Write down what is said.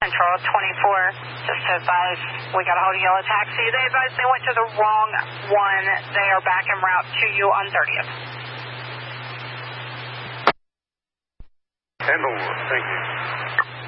Central 24, just to advise, we got a hold of yellow taxi. They advised they went to the wrong one. They are back en route to you on 30th. Handle, thank you.